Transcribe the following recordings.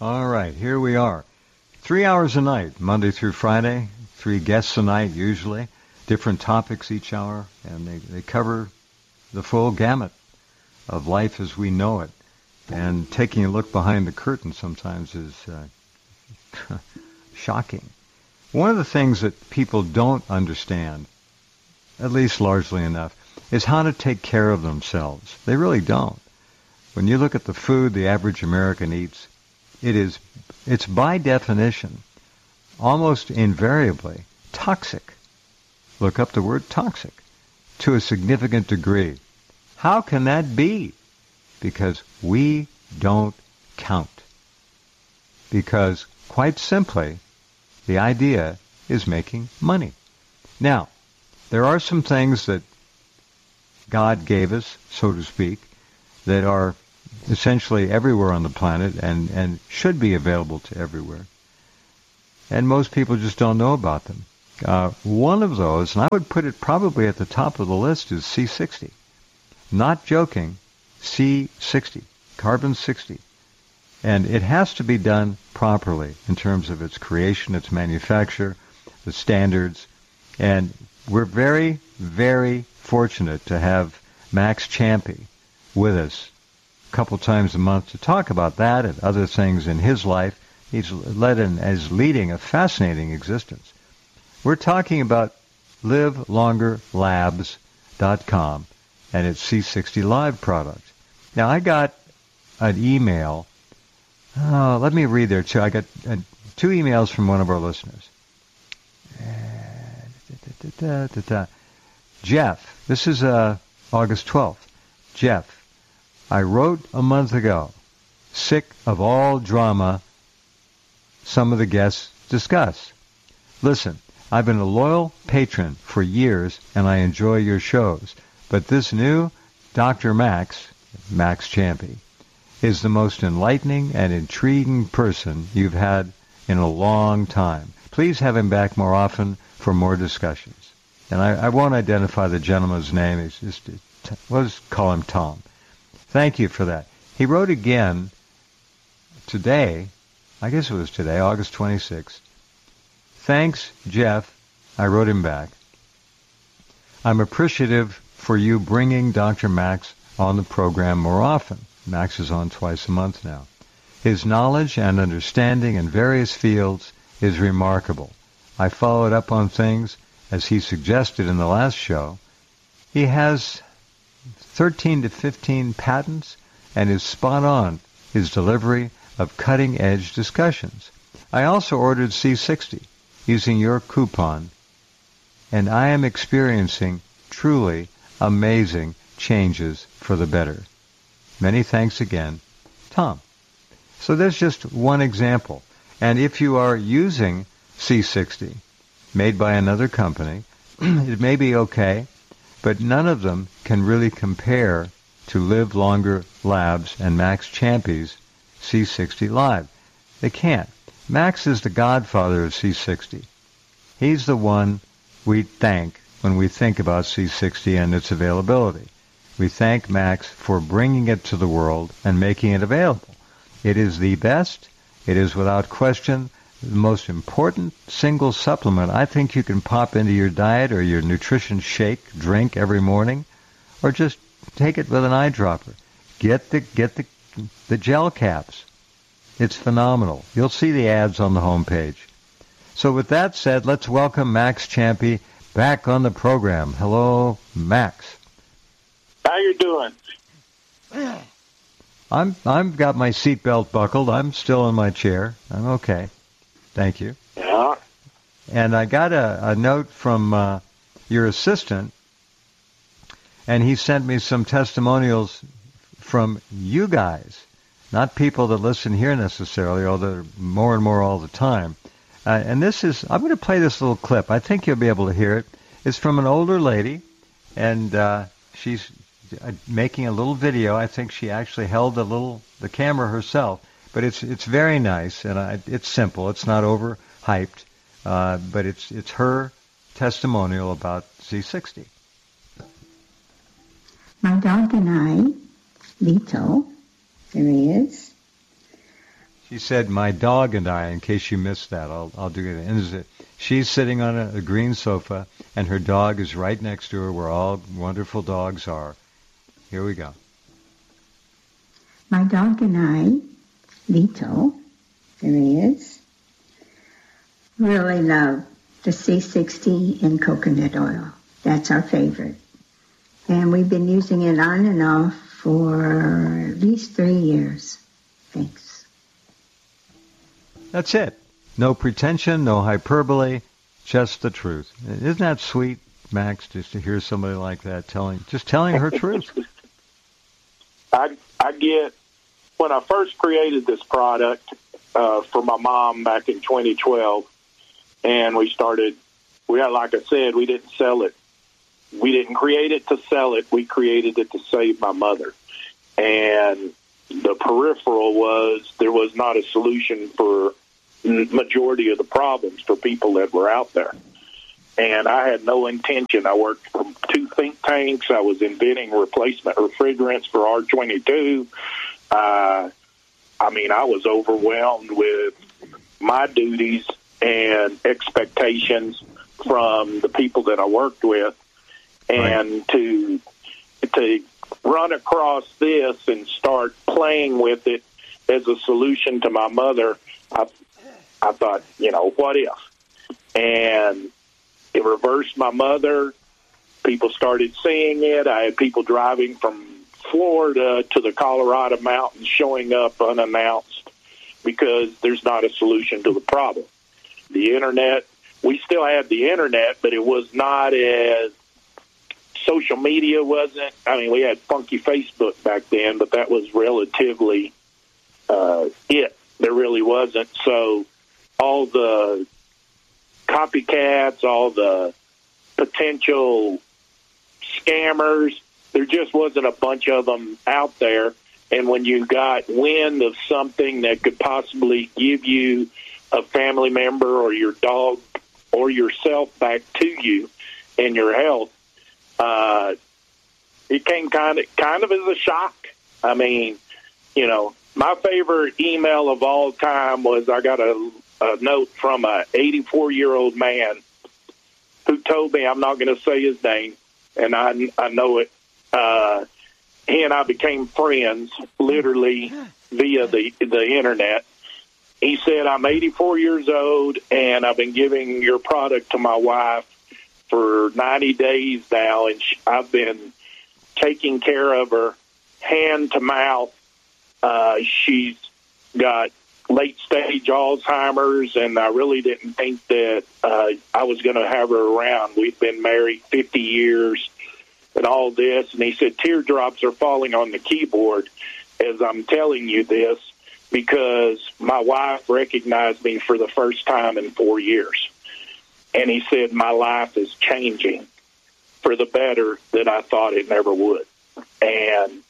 All right, here we are. 3 hours a night, Monday through Friday. 3 guests a night, usually. Different topics each hour, and they cover the full gamut of life as we know it. And taking a look behind the curtain sometimes is shocking. One of the things that people don't understand, at least largely enough, is how to take care of themselves. They really don't. When you look at the food the average American eats, it's by definition, almost invariably, toxic. Look up the word toxic to a significant degree. How can that be? Because we don't count. Because, quite simply, the idea is making money. Now, there are some things that God gave us, so to speak, that are essentially everywhere on the planet and should be available to everywhere. And most people just don't know about them. One of those, and I would put it probably at the top of the list, is C60. Not joking, C60, carbon 60. And it has to be done properly in terms of its creation, its manufacture, the standards. And we're very, very fortunate to have Max Champy with us a couple times a month to talk about that and other things in his life. He's leading a fascinating existence. We're talking about livelongerlabs.com and its C60 Live product. Now, I got an email. Let me read there, too. I got 2 emails from one of our listeners. Jeff, this is August 12th. Jeff, I wrote a month ago, sick of all drama some of the guests discuss. Listen, I've been a loyal patron for years, and I enjoy your shows. But this new Dr. Max Champy, is the most enlightening and intriguing person you've had in a long time. Please have him back more often for more discussions. And I won't identify the gentleman's name. It's just, we'll just call him Tom. Thank you for that. He wrote again today, I guess it was today, August 26th. Thanks, Jeff. I wrote him back. I'm appreciative for you bringing Dr. Max on the program more often. Max is on twice a month now. His knowledge and understanding in various fields is remarkable. I followed up on things as he suggested in the last show. He has 13 to 15 patents and is spot on his delivery of cutting-edge discussions. I also ordered C60 using your coupon, and I am experiencing truly amazing changes for the better. Many thanks again, Tom. So there's just one example. And if you are using C60, made by another company, it may be okay, but none of them can really compare to Live Longer Labs and Max Champy's C60 Live. They can't. Max is the godfather of C60. He's the one we thank when we think about C60 and its availability. We thank Max for bringing it to the world and making it available. It is the best. It is without question the most important single supplement I think you can pop into your diet or your nutrition shake, drink every morning, or just take it with an eyedropper. Get the gel caps. It's phenomenal. You'll see the ads on the homepage. So with that said, let's welcome Max Champy back on the program. Hello, Max. How you doing? I've got my seatbelt buckled. I'm still in my chair. I'm okay. Thank you. Yeah. And I got a note from your assistant, and he sent me some testimonials from you guys, not people that listen here necessarily, although more and more all the time. And this is, I'm going to play this little clip. I think you'll be able to hear it. It's from an older lady, and she's making a little video. I think she actually held the camera herself, but it's very nice, and it's simple. It's not overhyped, but it's her testimonial about C60. My dog and I, Vito, there he is, She said, "My dog and I." In case you missed that, I'll do it. And she's sitting on a green sofa, and her dog is right next to her, where all wonderful dogs are. Here we go. My dog and I, Vito, there he is, really love the C60 in coconut oil. That's our favorite. And we've been using it on and off for at least 3 years. Thanks. That's it. No pretension, no hyperbole, just the truth. Isn't that sweet, Max, just to hear somebody like that telling her truth? I get, when I first created this product for my mom back in 2012, and like I said, we didn't sell it. We didn't create it to sell it. We created it to save my mother. And the peripheral was there was not a solution for majority of the problems for people that were out there. And I had no intention. I worked for 2 think tanks. I was inventing replacement refrigerants for R22. I was overwhelmed with my duties and expectations from the people that I worked with. And to run across this and start playing with it as a solution to my mother, I thought, what if? And it reversed my mother. People started seeing it. I had people driving from Florida to the Colorado mountains showing up unannounced because there's not a solution to the problem. The Internet, we still had the Internet, but it was not as social media wasn't. We had funky Facebook back then, but that was relatively it. There really wasn't. So all the copycats, all the potential scammers, there just wasn't a bunch of them out there. And when you got wind of something that could possibly give you a family member or your dog or yourself back to you and your health, it came kind of as a shock. My favorite email of all time was I got a note from a 84-year-old man who told me, I'm not going to say his name, and I know it. He and I became friends literally via the Internet. He said, I'm 84 years old, and I've been giving your product to my wife for 90 days now, and I've been taking care of her hand to mouth. She's got late-stage Alzheimer's, and I really didn't think that I was going to have her around. We've been married 50 years and all this. And he said, teardrops are falling on the keyboard as I'm telling you this because my wife recognized me for the first time in 4 years. And he said, my life is changing for the better that I thought it never would. And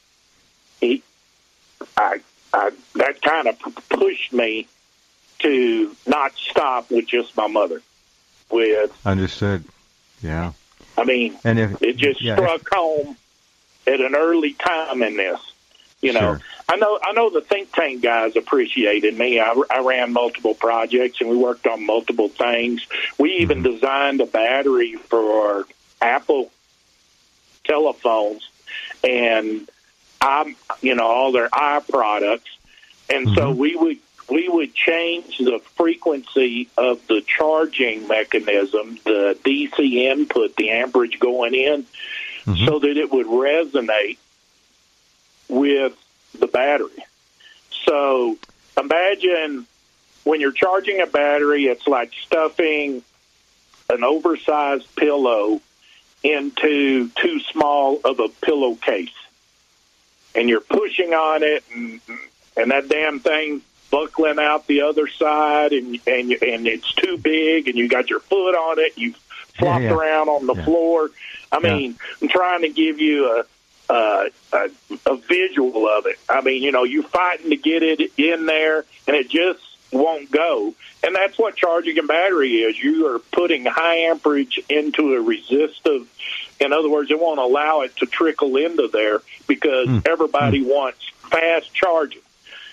that kind of pushed me to not stop with just my mother. Understood. Yeah. It just struck home at an early time in this. Sure. I know the think tank guys appreciated me. I ran multiple projects and we worked on multiple things. We even designed a battery for Apple telephones and all their products. And so we would change the frequency of the charging mechanism, the DC input, the amperage going in, so that it would resonate with the battery. So imagine when you're charging a battery, it's like stuffing an oversized pillow into too small of a pillowcase. And you're pushing on it, and that damn thing buckling out the other side, and it's too big, and you got your foot on it, you flopped around on the floor. I'm trying to give you a visual of it. You're fighting to get it in there, and it just won't go. And that's what charging a battery is. You are putting high amperage into a resistive. In other words, it won't allow it to trickle into there because everybody wants fast charging.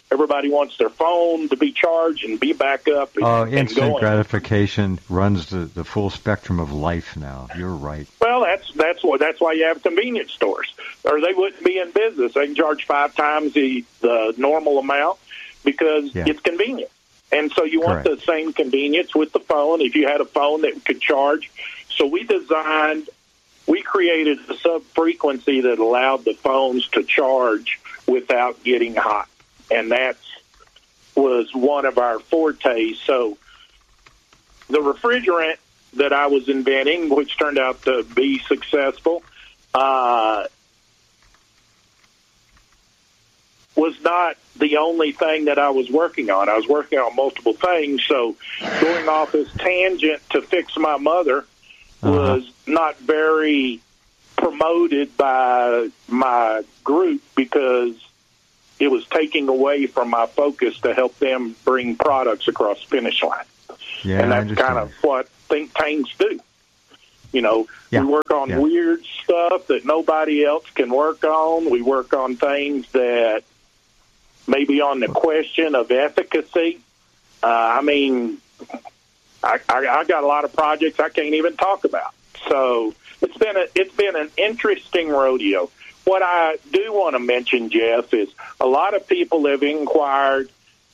Everybody wants their phone to be charged and be back up. And instant going. gratification runs the full spectrum of life now. You're right. Well, that's why you have convenience stores, or they wouldn't be in business. They can charge 5 times the normal amount because it's convenient. And so you want the same convenience with the phone. If you had a phone that could charge, so we created a sub-frequency that allowed the phones to charge without getting hot. And that was one of our fortes. So the refrigerant that I was inventing, which turned out to be successful, was not the only thing that I was working on. I was working on multiple things. So going off this tangent to fix my mother was not very promoted by my group because it was taking away from my focus to help them bring products across the finish line. Yeah, and that's kind of what think tanks do. We work on weird stuff that nobody else can work on. We work on things that maybe on the question of efficacy. I got a lot of projects I can't even talk about. So it's been an interesting rodeo. What I do want to mention, Jeff, is a lot of people have inquired,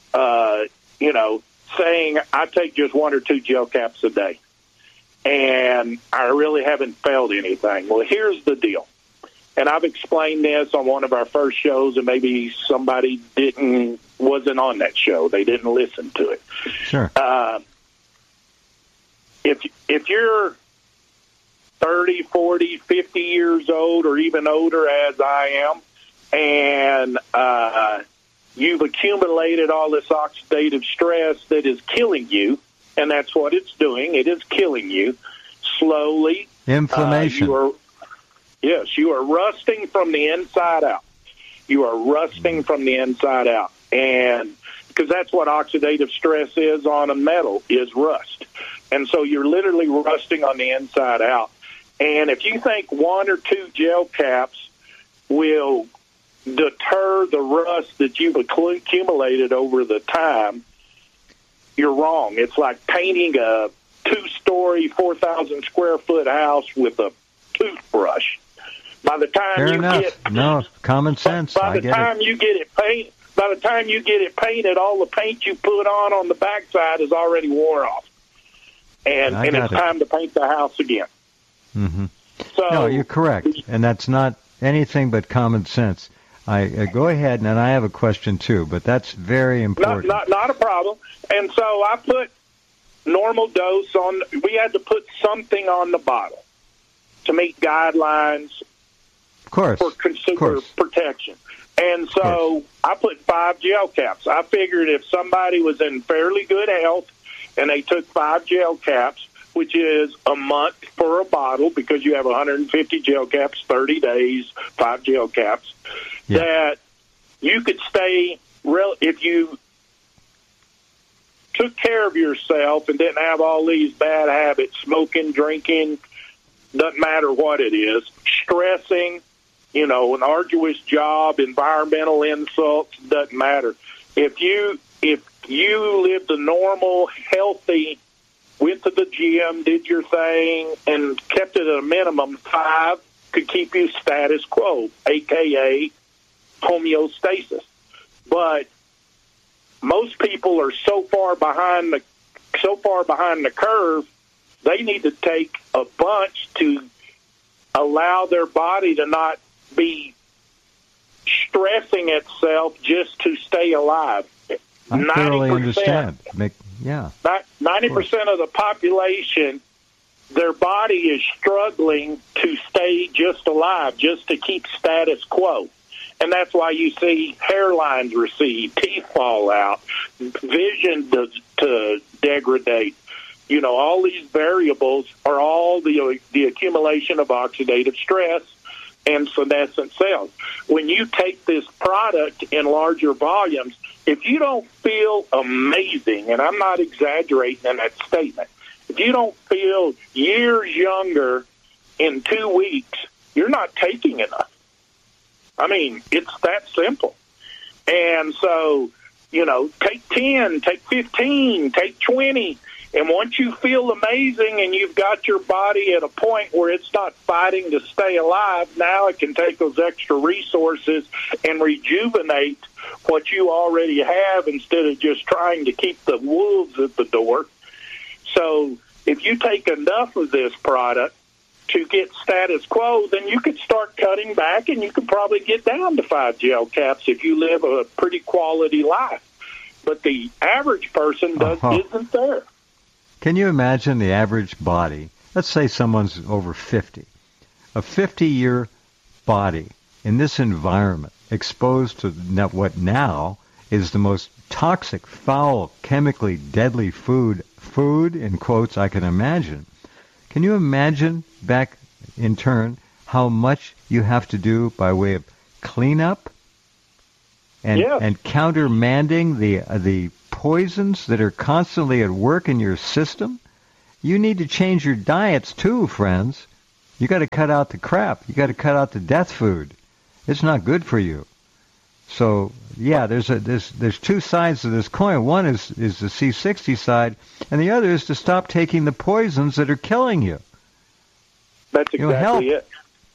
saying I take just 1 or 2 gel caps a day, and I really haven't felt anything. Well, here's the deal, and I've explained this on one of our first shows, and maybe somebody wasn't on that show. They didn't listen to it. Sure. If you're 30, 40, 50 years old, or even older as I am, and you've accumulated all this oxidative stress that is killing you, and that's what it's doing. It is killing you slowly. Inflammation. You are rusting from the inside out. You are rusting from the inside out. And because that's what oxidative stress is on a metal, is rust. And so you're literally rusting on the inside out. And if you think 1 or 2 gel caps will deter the rust that you've accumulated over the time, you're wrong. It's like painting a 2-story, 4,000 square foot house with a toothbrush. By the time common sense. By the time you get it painted, all the paint you put on the backside is already wore off, and it's time to paint the house again. Mm-hmm. So no, you're correct, and that's not anything but common sense. I go ahead, and I have a question too, but that's very important. Not a problem. And so I put normal dose on. We had to put something on the bottle to meet guidelines for consumer protection. And so I put 5 gel caps. I figured if somebody was in fairly good health and they took 5 gel caps, which is a month for a bottle because you have 150 gel caps, 30 days, 5 gel caps, that you could stay if you took care of yourself and didn't have all these bad habits, smoking, drinking, doesn't matter what it is, stressing, an arduous job, environmental insults, doesn't matter. If you lived a normal, healthy, went to the gym, did your thing, and kept it at a minimum, 5 could keep you status quo, a.k.a. homeostasis. But most people are so far behind the curve, they need to take a bunch to allow their body to not be stressing itself just to stay alive. I thoroughly understand. 90% of the population, their body is struggling to stay just alive, just to keep status quo. And that's why you see hairlines recede, teeth fall out, vision to degrade. All these variables are all the accumulation of oxidative stress and senescent cells. When you take this product in larger volumes, if you don't feel amazing, and I'm not exaggerating in that statement, if you don't feel years younger in 2 weeks, you're not taking enough. I mean, it's that simple. And so take 10, take 15, take 20. And once you feel amazing and you've got your body at a point where it's not fighting to stay alive, now it can take those extra resources and rejuvenate what you already have instead of just trying to keep the wolves at the door. So if you take enough of this product to get status quo, then you could start cutting back and you could probably get down to 5 gel caps if you live a pretty quality life. But the average person isn't there. Can you imagine the average body? Let's say someone's over 50. A 50-year body in this environment, exposed to what now is the most toxic, foul, chemically deadly food in quotes I can imagine. Can you imagine back in turn how much you have to do by way of cleanup and countermanding the poisons that are constantly at work in your system? You need to change your diets too, friends. You got to cut out the crap. You got to cut out the death food. It's not good for you. So yeah, there's two sides to this coin. One is the C60 side, and the other is to stop taking the poisons that are killing you. That's exactly it.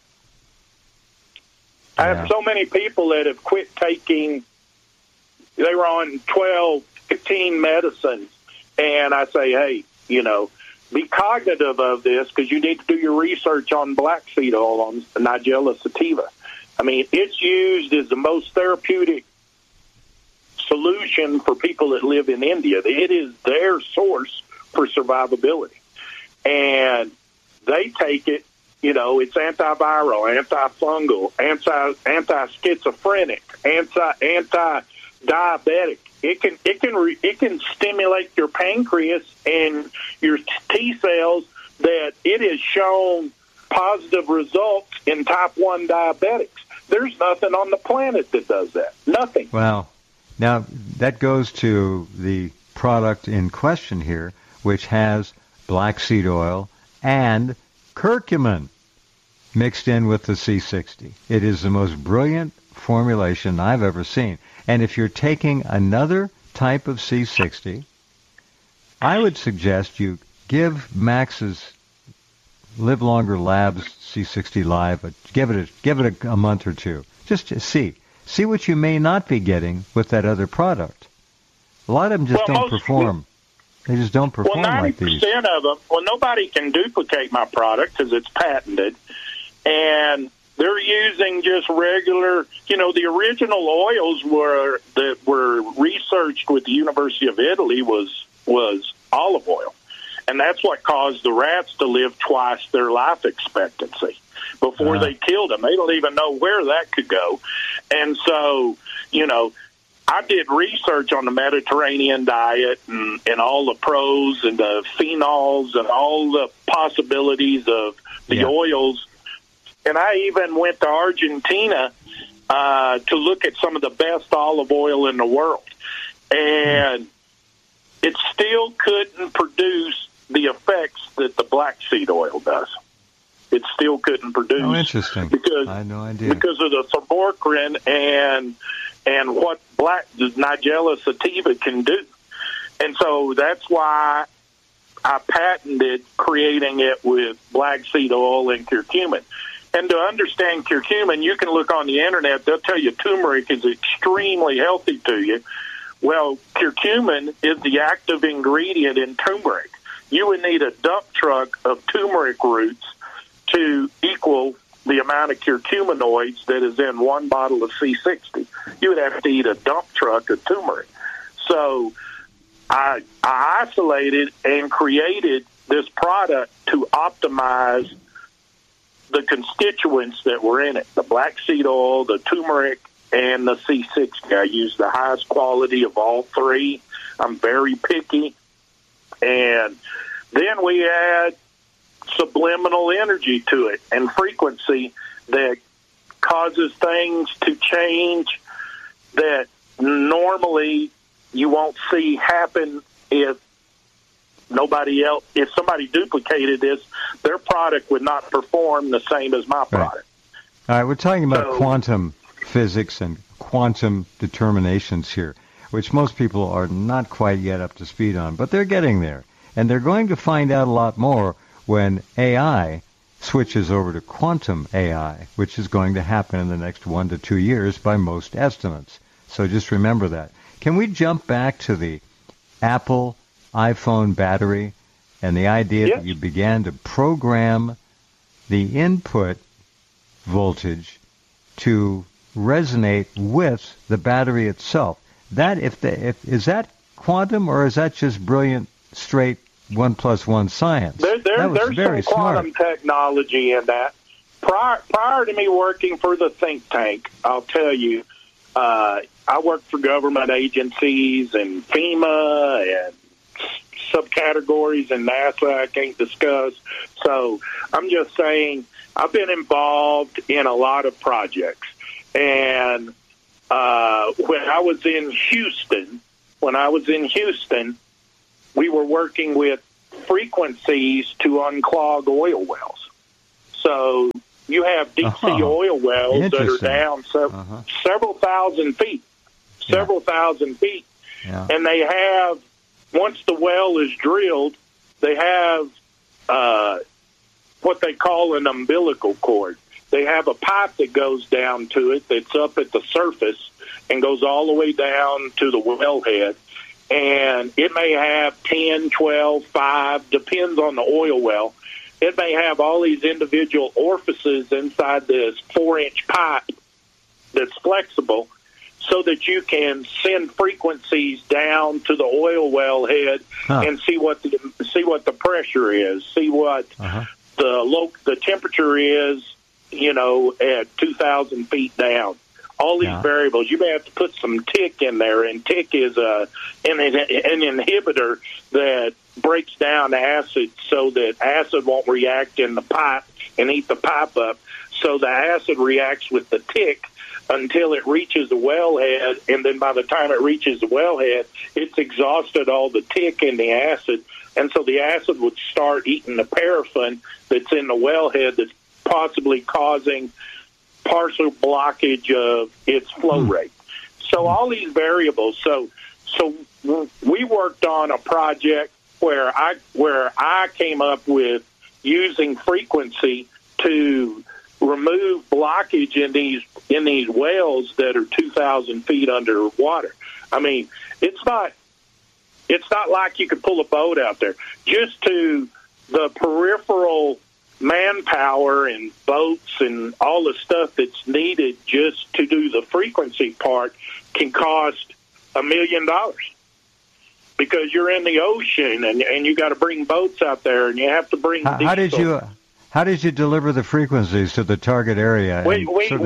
I have so many people that have quit taking. They were on 12, 15 medicines, and I say, hey, be cognitive of this because you need to do your research on black seed oil, on Nigella sativa. I mean, it's used as the most therapeutic solution for people that live in India. It is their source for survivability. And they take it, it's antiviral, antifungal, anti-schizophrenic, anti-diabetic. It can stimulate your pancreas and your T cells that it has shown positive results in type 1 diabetics. There's nothing on the planet that does that. Nothing. Well, now that goes to the product in question here, which has black seed oil and curcumin mixed in with the C60. It is the most brilliant formulation I've ever seen. And if you're taking another type of C60, I would suggest you give Max's Live Longer Labs C60 Live, give it a month or two. Just to see what you may not be getting with that other product. A lot of them just don't perform. They just don't perform like these. 90% of them, nobody can duplicate my product because it's patented, and they're using just regular, the original oils that were researched with the University of Italy was olive oil. And that's what caused the rats to live twice their life expectancy before they killed them. They don't even know where that could go. And so, I did research on the Mediterranean diet and all the pros and the phenols and all the possibilities of the oils. And I even went to Argentina to look at some of the best olive oil in the world. And it still couldn't produce the effects that the black seed oil does. It still couldn't produce. Oh, interesting. Because, I had no idea. Because of the thermocrine and what black Nigella sativa can do. And so that's why I patented creating it with black seed oil and curcumin. And to understand curcumin, you can look on the internet. They'll tell you turmeric is extremely healthy to you. Well, curcumin is the active ingredient in turmeric. You would need a dump truck of turmeric roots to equal the amount of curcuminoids that is in one bottle of C60. You would have to eat a dump truck of turmeric. So I isolated and created this product to optimize the constituents that were in it, the black seed oil, the turmeric, and the C60. I use the highest quality of all three. I'm very picky. And then we add subliminal energy to it and frequency that causes things to change that normally you won't see happen if somebody duplicated this, their product would not perform the same as my product. All right, we're talking about quantum physics and quantum determinations here. which most people are not quite yet up to speed on, but they're getting there. And they're going to find out a lot more when AI switches over to quantum AI, which is going to happen in the next 1 to 2 years by most estimates. So just remember that. Can we jump back to the Apple iPhone battery and the idea that you began to program the input voltage to resonate with the battery itself? That is that quantum, or is that just brilliant, straight 1 + 1 science? There's very some quantum technology in that. Prior to me working for the think tank, I'll tell you, I worked for government agencies and FEMA and subcategories in NASA I can't discuss. So I'm just saying I've been involved in a lot of projects. And when I was in Houston, we were working with frequencies to unclog oil wells. So you have deep sea oil wells that are down several thousand feet, and they have, once the well is drilled, they have what they call an umbilical cord. They have a pipe that goes down to it that's up at the surface and goes all the way down to the wellhead. And it may have 10, 12, 5, depends on the oil well. It may have all these individual orifices inside this 4-inch pipe that's flexible so that you can send frequencies down to the oil well head and see what the pressure is, see what the temperature is, at 2,000 feet down. All these variables. You may have to put some TIC in there, and TIC is an inhibitor that breaks down acid so that acid won't react in the pipe and eat the pipe up. So the acid reacts with the TIC until it reaches the wellhead, and then by the time it reaches the wellhead, it's exhausted all the TIC and the acid, and so the acid would start eating the paraffin that's in the wellhead that's possibly causing partial blockage of its flow rate. So all these variables. So we worked on a project where I came up with using frequency to remove blockage in these wells that are 2,000 feet underwater. I mean, it's not like you could pull a boat out there. Just to the peripheral manpower and boats and all the stuff that's needed just to do the frequency part can cost $1 million, because you're in the ocean and you got to bring boats out there and you have to bring. How did you deliver the frequencies to the target area? We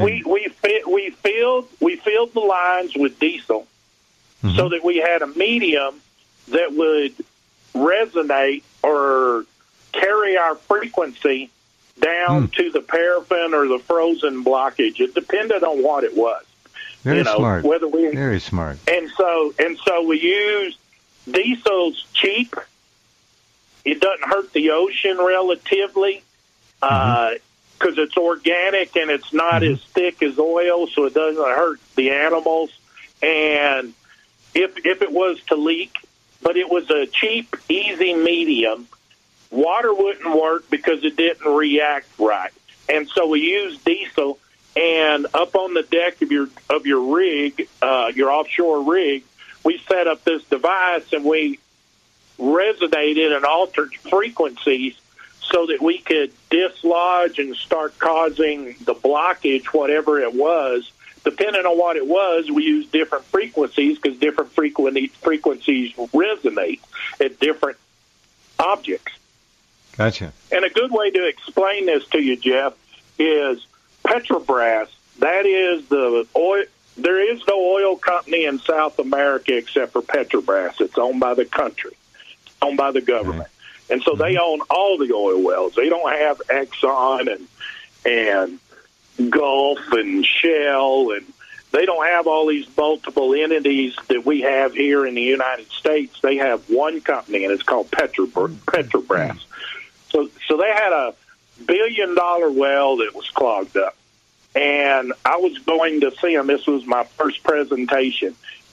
filled the lines with diesel so that we had a medium that would resonate or carry our frequency down to the paraffin or the frozen blockage. It depended on what it was. Very smart. Very smart. And so we used diesel's cheap. It doesn't hurt the ocean relatively because it's organic and it's not as thick as oil, so it doesn't hurt the animals. And if it was to leak, but it was a cheap, easy medium. Water wouldn't work because it didn't react right. And so we used diesel, and up on the deck of your rig, your offshore rig, we set up this device and we resonated and altered frequencies so that we could dislodge and start causing the blockage, whatever it was. Depending on what it was, we used different frequencies because different frequencies resonate at different objects. Gotcha. And a good way to explain this to you, Jeff, is Petrobras. That is the oil. There is no oil company in South America except for Petrobras. It's owned by the country, owned by the government. And so they own all the oil wells. They don't have Exxon and Gulf and Shell, and they don't have all these multiple entities that we have here in the United States. They have one company, and it's called Petrobras. So they had a $1 billion well that was clogged up. And I was going to see them. This was my first presentation.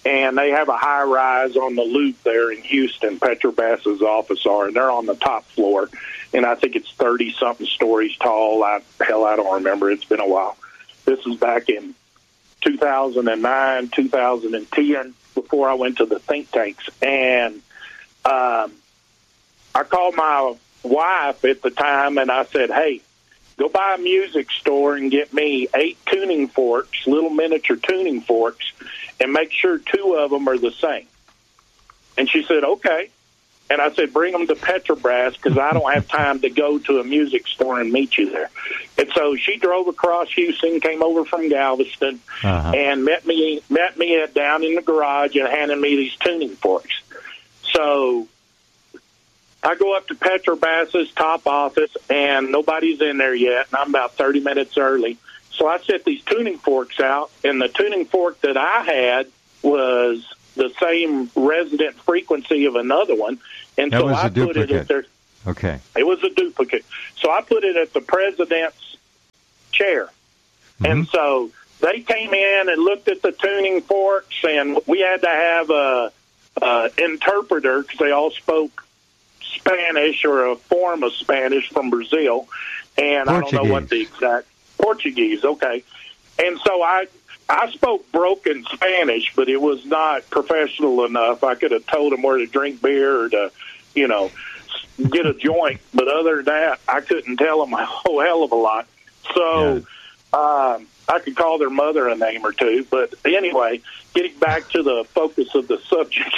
and they have a high-rise on the Loop there in Houston. Petrobras's office are, and they're on the top floor, and I think it's 30-something stories tall. I don't remember. It's been a while. This is back in 2009, 2010, before I went to the think tanks, and I called my wife at the time, and I said, hey, go by a music store and get me 8 tuning forks, little miniature tuning forks, and make sure 2 of them are the same. And she said, okay. And I said, bring them to Petrobras because I don't have time to go to a music store and meet you there. And so she drove across Houston, came over from Galveston, and met me down in the garage and handed me these tuning forks. So I go up to Petrobras's top office, and nobody's in there yet, and I'm about 30 minutes early. So I set these tuning forks out, and the tuning fork that I had was the same resident frequency of another one. And that so was I a put duplicate. it at their, okay. It was a duplicate. So I put it at the president's chair. Mm-hmm. And so they came in and looked at the tuning forks, and we had to have a interpreter because they all spoke Spanish or a form of Spanish from Brazil. And Portuguese. I don't know what the exact Portuguese. Okay. And so I spoke broken Spanish, but it was not professional enough. I could have told them where to drink beer or to, get a joint. But other than that, I couldn't tell them a whole hell of a lot. So I could call their mother a name or two. But anyway, getting back to the focus of the subject,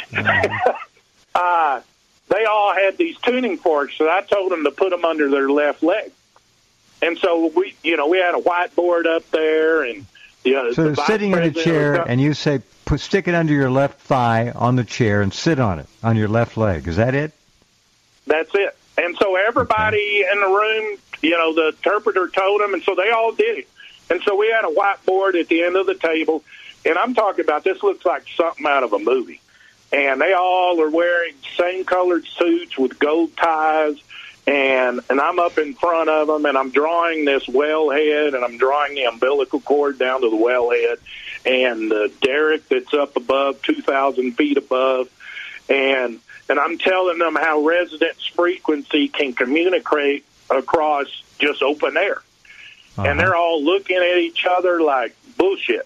they all had these tuning forks, so I told them to put them under their left leg. And so we had a whiteboard up there, and so they're sitting in a chair, and you say, stick it under your left thigh on the chair and sit on it, on your left leg. Is that it? That's it. And so everybody in the room, the interpreter told them, and so they all did it. And so we had a whiteboard at the end of the table, and I'm talking about this looks like something out of a movie. And they all are wearing same colored suits with gold ties, and I'm up in front of them, and I'm drawing this wellhead, and I'm drawing the umbilical cord down to the wellhead, and the derrick that's up above, 2,000 feet above, and I'm telling them how resonance frequency can communicate across just open air. And they're all looking at each other like bullshit,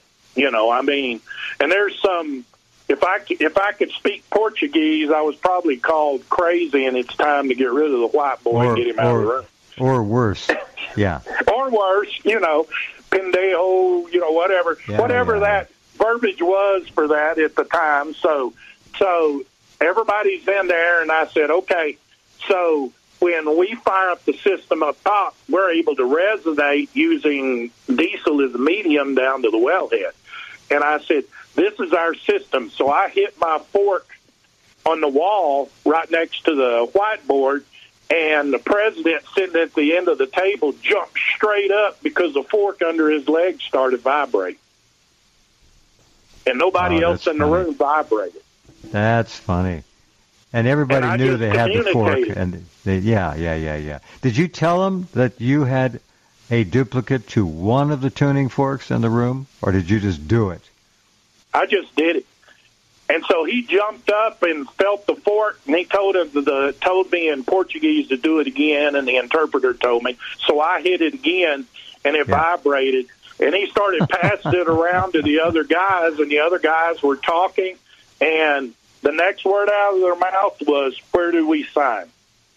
and there's some. If I could speak Portuguese, I was probably called crazy, and it's time to get rid of the white boy and get him out of the room. Or worse, yeah. Or worse, pendejo, whatever, that verbiage was for that at the time. So everybody's in there, and I said, okay, so when we fire up the system up top, we're able to resonate using diesel as a medium down to the wellhead. And I said, this is our system. So I hit my fork on the wall right next to the whiteboard, and the president sitting at the end of the table jumped straight up because the fork under his leg started vibrating. And nobody else in the room vibrated. That's funny. And everybody knew they had the fork. And yeah. Did you tell them that you had a duplicate to one of the tuning forks in the room, or did you just do it? I just did it. And so he jumped up and felt the fork, and he told me in Portuguese to do it again, and the interpreter told me. So I hit it again, and it vibrated. And he started passing it around to the other guys, and the other guys were talking, and the next word out of their mouth was, "Where do we sign?"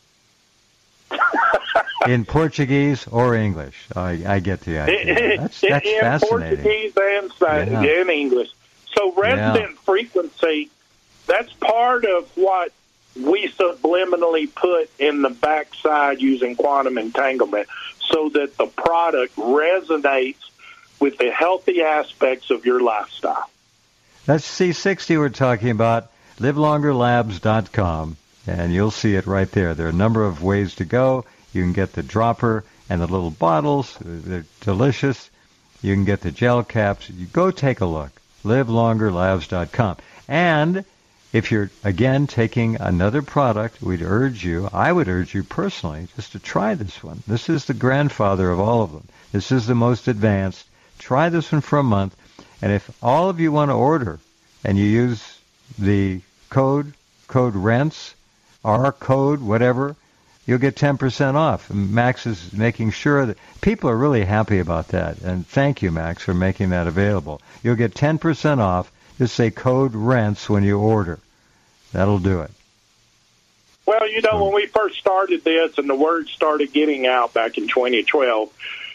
In Portuguese or English? I get the idea. That's fascinating. In Portuguese and in English. So resonant frequency, that's part of what we subliminally put in the backside using quantum entanglement so that the product resonates with the healthy aspects of your lifestyle. That's C60 we're talking about, livelongerlabs.com, and you'll see it right there. There are a number of ways to go. You can get the dropper and the little bottles. They're delicious. You can get the gel caps. You go take a look. livelongerlabs.com. And if you're, again, taking another product, I would urge you personally just to try this one. This is the grandfather of all of them. This is the most advanced. Try this one for a month. And if all of you want to order and you use the code RENTS, our code, whatever, you'll get 10% off. And Max is making sure that people are really happy about that. And thank you, Max, for making that available. You'll get 10% off. Just say code RENTS when you order. That'll do it. Well, when we first started this and the word started getting out back in 2012,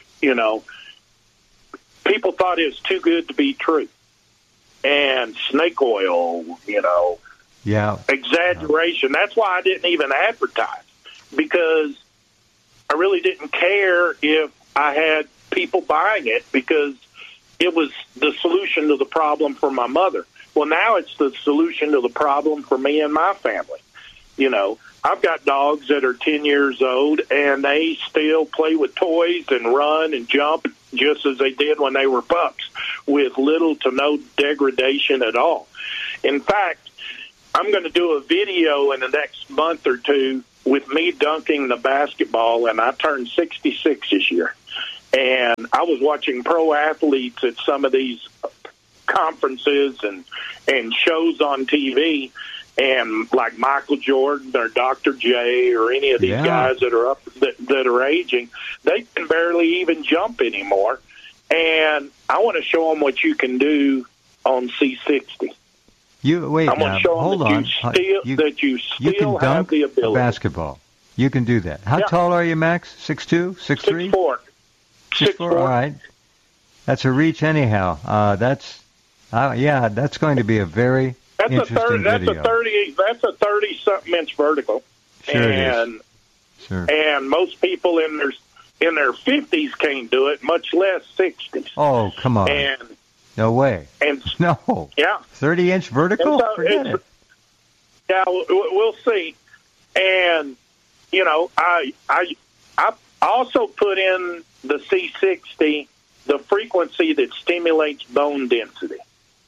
people thought it was too good to be true. And snake oil, yeah, exaggeration. That's why I didn't even advertise, because I really didn't care if I had people buying it, because it was the solution to the problem for my mother. Well, now it's the solution to the problem for me and my family. I've got dogs that are 10 years old, and they still play with toys and run and jump just as they did when they were pups, with little to no degradation at all. In fact, I'm going to do a video in the next month or two with me dunking the basketball, and I turned 66 this year. And I was watching pro athletes at some of these conferences and shows on TV, and like Michael Jordan or Dr. J or any of these guys that are that are aging, they can barely even jump anymore. And I want to show them what you can do on C60. Wait, I'm going to show hold them on. that you still can have dunk the ability. A basketball. You can do that. How tall are you, Max? 6'2", 6'3"? 6'4". 6'4". All right. That's a reach anyhow. That's going to be a very interesting video. That's a 30-something inch vertical. Sure it is. Sure. And most people in their 50s can't do it, much less 60s. Oh, come on. No way. No. Yeah. 30-inch vertical? Forget it. Yeah, we'll see. And, I also put in the C60, the frequency that stimulates bone density.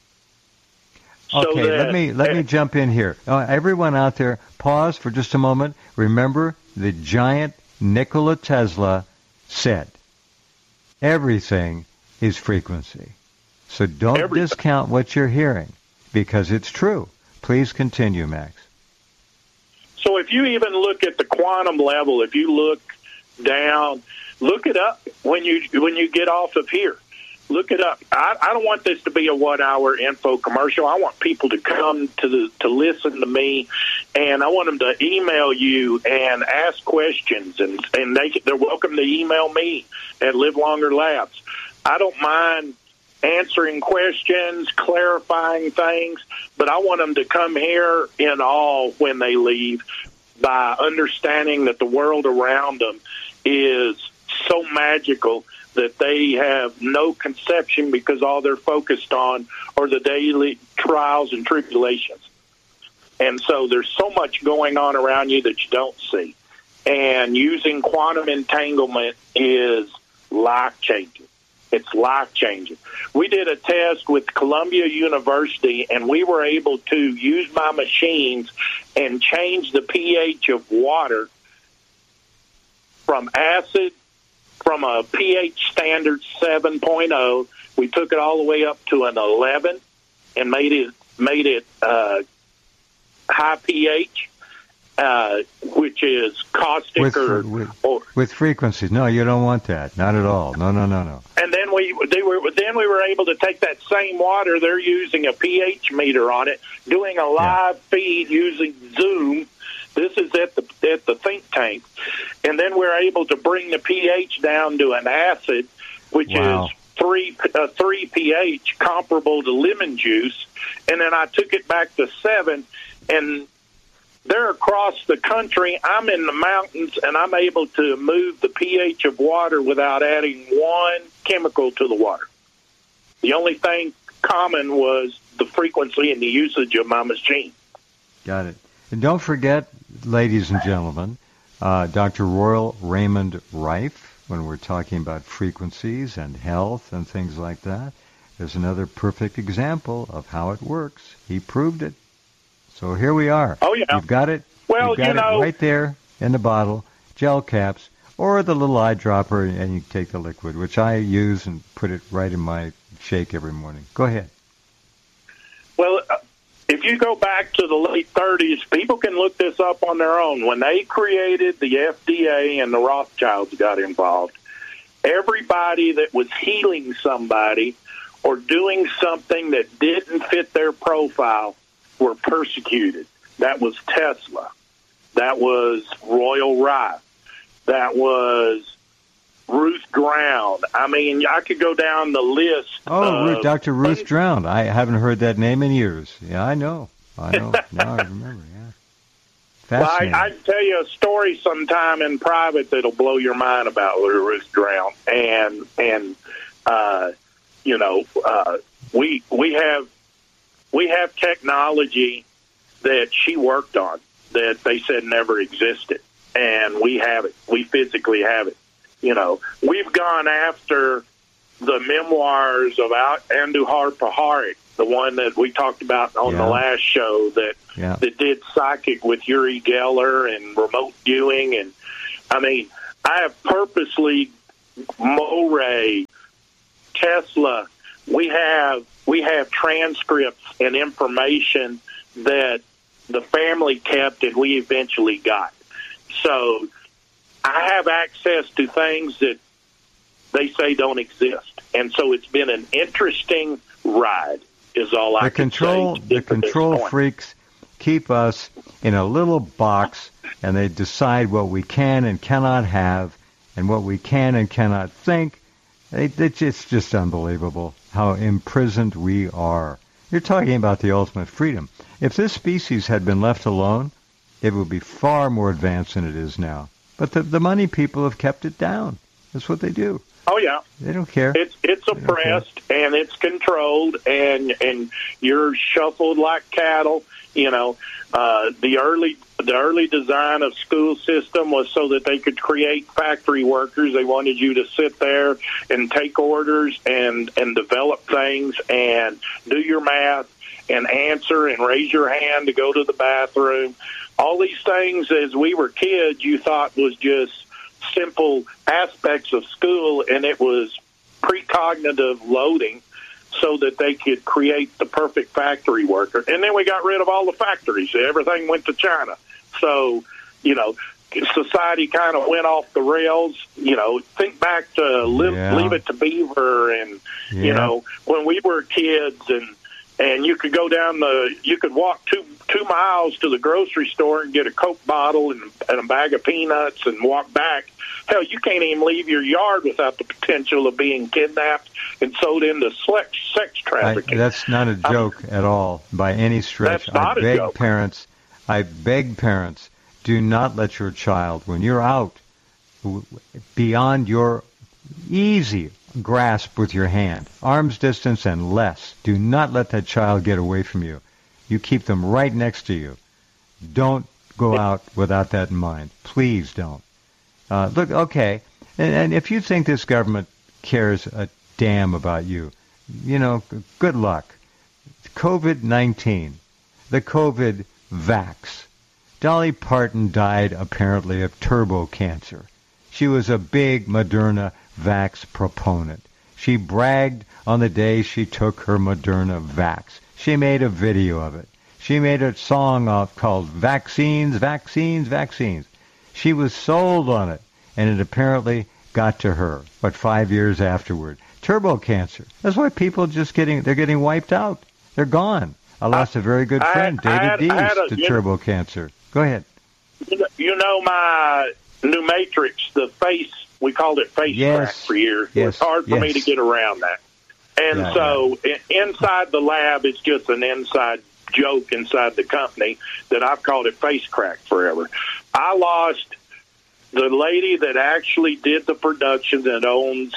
Okay, let me jump in here. Everyone out there, pause for just a moment. Remember, the giant Nikola Tesla said, everything is frequency. So don't discount what you're hearing, because it's true. Please continue, Max. So if you even look at the quantum level, if you look down, look it up when you get off of here. Look it up. I don't want this to be a 1 hour info commercial. I want people to come to listen to me, and I want them to email you and ask questions, and they're welcome to email me at Live Longer Labs. I don't mind answering questions, clarifying things, but I want them to come here in awe when they leave, by understanding that the world around them is so magical that they have no conception, because all they're focused on are the daily trials and tribulations. And so there's so much going on around you that you don't see. And using quantum entanglement is life-changing. It's life-changing. We did a test with Columbia University, and we were able to use my machines and change the pH of water from acid, from a pH standard 7.0. We took it all the way up to an 11 and made it high pH, which is caustic with frequencies. No, you don't want that. Not at all. No. And then we were able to take that same water. They're using a pH meter on it, doing a live feed using Zoom. This is at the think tank, and then we're able to bring the pH down to an acid, which is 3 pH, comparable to lemon juice. And then I took it back to 7, and they're across the country. I'm in the mountains, and I'm able to move the pH of water without adding one chemical to the water. The only thing common was the frequency and the usage of my machine. Got it. And don't forget, ladies and gentlemen, Dr. Royal Raymond Rife, when we're talking about frequencies and health and things like that, there's another perfect example of how it works. He proved it. So here we are. Oh, yeah. You've got it. Well, You've got it right there in the bottle, gel caps, or the little eyedropper, and you take the liquid, which I use and put it right in my shake every morning. Go ahead. Well, you go back to the late 30s, people can look this up on their own. When they created the FDA and the Rothschilds got involved, everybody that was healing somebody or doing something that didn't fit their profile were persecuted. That was Tesla. That was Royal Rife. That was Ruth Dround. I mean, I could go down the list. Dr. Ruth Dround. I haven't heard that name in years. Yeah, I know. Now I remember, yeah. Fascinating. Well, I'd tell you a story sometime in private that'll blow your mind about Ruth Dround. And we have technology that she worked on that they said never existed. And we have it. We physically have it. You know, we've gone after the memoirs of Andujar Paharik, the one that we talked about on the last show that did psychic with Uri Geller and remote viewing. And, I mean, I have purposely, Moray, Tesla, we have transcripts and information that the family kept and we eventually got. So I have access to things that they say don't exist. And so it's been an interesting ride, is all I can say. The control freaks keep us in a little box, and they decide what we can and cannot have and what we can and cannot think. It's just unbelievable how imprisoned we are. You're talking about the ultimate freedom. If this species had been left alone, it would be far more advanced than it is now. But the money people have kept it down. That's what they do. Oh, yeah. They don't care. It's oppressed, and it's controlled, and you're shuffled like cattle. You know, the early design of school system was so that they could create factory workers. They wanted you to sit there and take orders and develop things and do your math and answer and raise your hand to go to the bathroom. All these things, as we were kids, you thought was just simple aspects of school, and it was precognitive loading so that they could create the perfect factory worker. And then we got rid of all the factories. Everything went to China. So, you know, society kind of went off the rails. You know, think back to Leave It to Beaver and, you know, when we were kids and you could go down you could walk two miles to the grocery store and get a Coke bottle and a bag of peanuts and walk back. Hell, you can't even leave your yard without the potential of being kidnapped and sold into sex trafficking. That's not a joke at all by any stretch. That's not a joke. I beg parents, do not let your child, when you're out, beyond your easy grasp with your hand, arm's distance and less, do not let that child get away from you. You keep them right next to you. Don't go out without that in mind. Please don't. Look, okay, and if you think this government cares a damn about you, you know, good luck. COVID-19, the COVID vax. Dolly Parton died apparently of turbo cancer. She was a big Moderna vax proponent. She bragged on the day she took her Moderna vax. She made a video of it. She made a song called Vaccines, Vaccines, Vaccines. She was sold on it, and it apparently got to her, 5 years afterward. Turbo cancer. That's why people they're getting wiped out. They're gone. I lost a very good friend, David Dees, to turbo cancer. Go ahead. You know my new matrix, the face, we called it face crack for years. Yes. It's hard for me to get around that. And inside the lab, it's just an inside joke inside the company that I've called it face crack forever. I lost the lady that actually did the production that owns,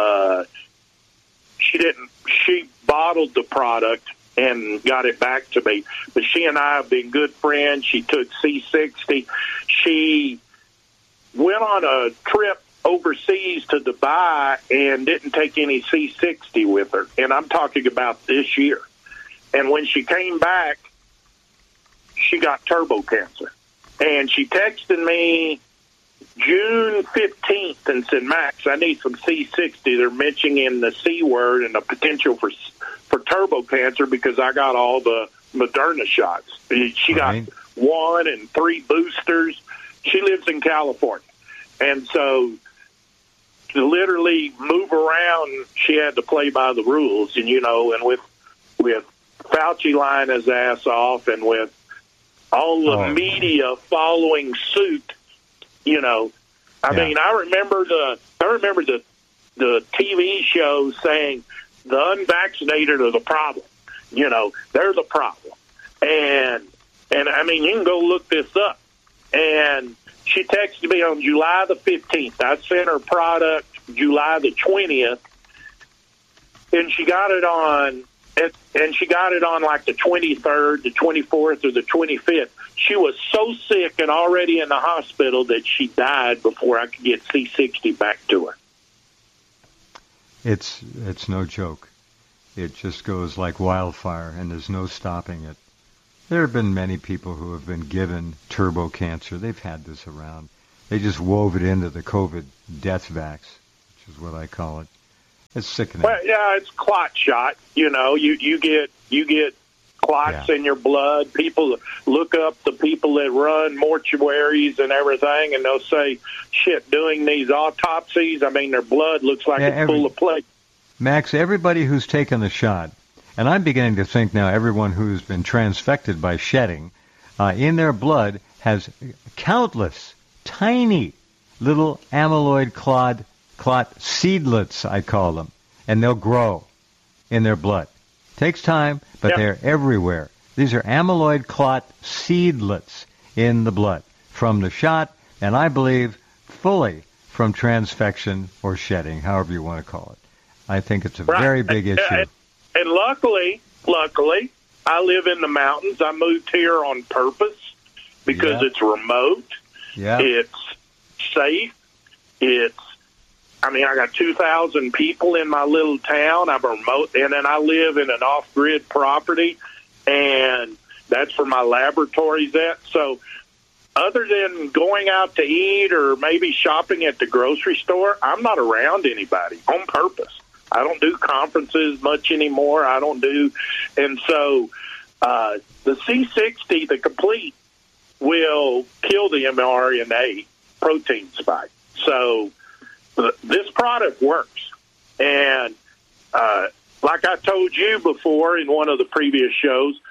she bottled the product and got it back to me. But she and I have been good friends. She took C60. She went on a trip overseas to Dubai and didn't take any C60 with her. And I'm talking about this year. And when she came back, she got turbo cancer. And she texted me June 15th and said, Max, I need some C60. They're mentioning the C word and the potential for turbo cancer because I got all the Moderna shots. She got 1 and 3 boosters. She lives in California. And so to literally move around, she had to play by the rules. And, and with Fauci lying his ass off and with all the media following suit, I mean, I remember the TV show saying the unvaccinated are the problem. They're the problem. And I mean, you can go look this up. And she texted me on July the 15th. I sent her product July the 20th, and she got it on like the 23rd, the 24th, or the 25th. She was so sick and already in the hospital that she died before I could get C60 back to her. It's no joke. It just goes like wildfire, and there's no stopping it. There have been many people who have been given turbo cancer. They've had this around. They just wove it into the COVID death vax, which is what I call it. It's sickening. Well, yeah, it's clot shot. You get clots in your blood. People look up the people that run mortuaries and everything, and they'll say, shit, doing these autopsies, I mean, their blood looks like it's full of plague. Max, everybody who's taken the shot, and I'm beginning to think now everyone who's been transfected by shedding, in their blood has countless tiny little amyloid clot seedlets, I call them, and they'll grow in their blood. Takes time, but they're everywhere. These are amyloid clot seedlets in the blood from the shot, and I believe fully from transfection or shedding, however you want to call it. I think it's a very big issue. And luckily, I live in the mountains. I moved here on purpose because it's remote. Yeah. It's safe. I got 2,000 people in my little town. I'm remote, and then I live in an off-grid property, and that's where my laboratory's at. So other than going out to eat or maybe shopping at the grocery store, I'm not around anybody on purpose. I don't do conferences much anymore. And so the C60, the complete, will kill the mRNA protein spike. So this product works. And like I told you before in one of the previous shows,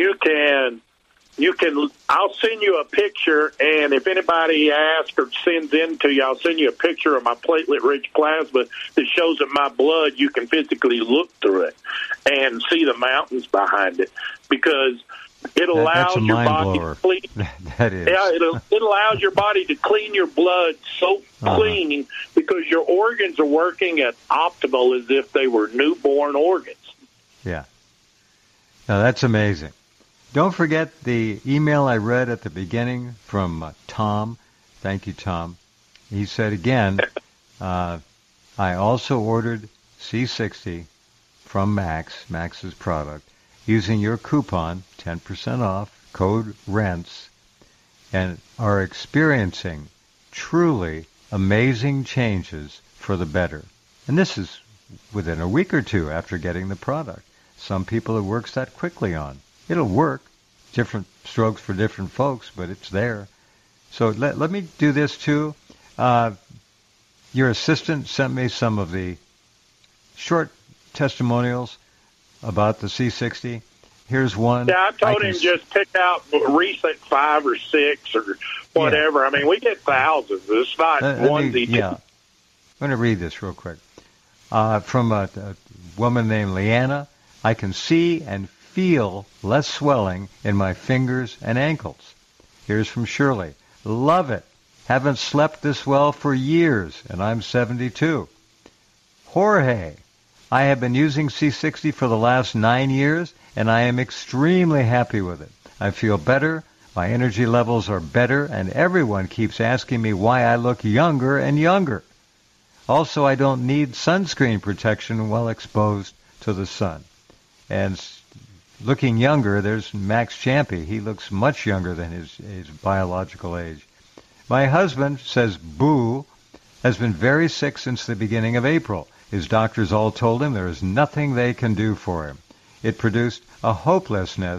I'll send you a picture, and if anybody asks or sends in to you, I'll send you a picture of my platelet-rich plasma that shows that my blood, you can physically look through it and see the mountains behind it, because it allows your body to clean. That is. Yeah, it allows your body to clean your blood so clean because your organs are working at optimal as if they were newborn organs. Yeah. Now, that's amazing. Don't forget the email I read at the beginning from Tom. Thank you, Tom. He said again, I also ordered C60 from Max's product, using your coupon, 10% off, code RENTS, and are experiencing truly amazing changes for the better. And this is within a week or two after getting the product. Some people it works that quickly on. It'll work. Different strokes for different folks, but it's there. So let me do this too. Your assistant sent me some of the short testimonials about the C60. Here's one. Yeah, I told him just pick out recent 5 or 6 or whatever. Yeah. I mean, we get thousands. It's not onesie. Yeah. I'm going to read this real quick. From a woman named Leanna. I can see and feel less swelling in my fingers and ankles. Here's from Shirley. Love it. Haven't slept this well for years, and I'm 72. Jorge. I have been using C60 for the last 9 years, and I am extremely happy with it. I feel better, my energy levels are better, and everyone keeps asking me why I look younger and younger. Also, I don't need sunscreen protection while exposed to the sun. And looking younger, there's Max Champy. He looks much younger than his biological age. My husband, says Boo, has been very sick since the beginning of April. His doctors all told him there is nothing they can do for him. It produced a hopelessness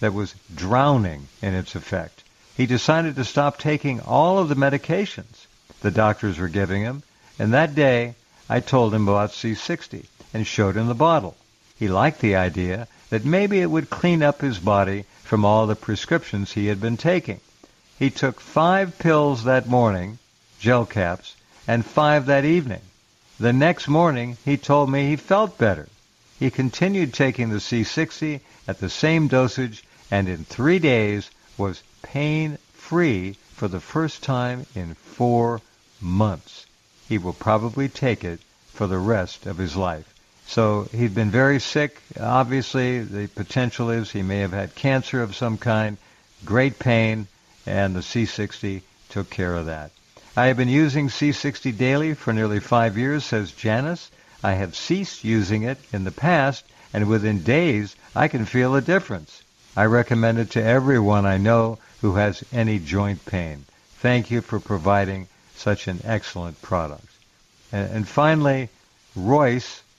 that was drowning in its effect. He decided to stop taking all of the medications the doctors were giving him, and that day I told him about C60 and showed him the bottle. He liked the idea that maybe it would clean up his body from all the prescriptions he had been taking. He took 5 pills that morning, gel caps, and 5 that evening. The next morning, he told me he felt better. He continued taking the C60 at the same dosage, and in 3 days was pain-free for the first time in 4 months. He will probably take it for the rest of his life. So he'd been very sick. Obviously, the potential is he may have had cancer of some kind, great pain, and the C60 took care of that. I have been using C60 daily for nearly 5 years, says Janice. I have ceased using it in the past, and within days, I can feel a difference. I recommend it to everyone I know who has any joint pain. Thank you for providing such an excellent product. And finally, Royce